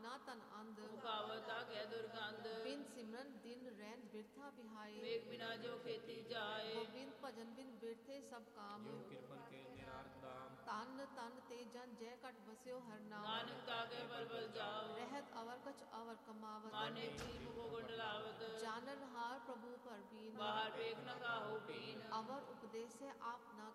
बिना तन अंध, मुखावता के दुर्गंध, बिन सिमरन दिन रैन बिरथा बिहाई, वेग बिना जो खेती जाए, गोविंद भजन बिन बिरथे सब काम, जो कृपन के निरार्थ दाम, तन तन ते जन जय कट बस्यो हर नाम, नानक ताके बल बल जाओ, रहत अवर कछ अवर कमावत, माने भी मुको गुंडलावत, जानन हार प्रभु पर बीन, बाहर पेख न खाओ पीन, अवर उपदेश आप न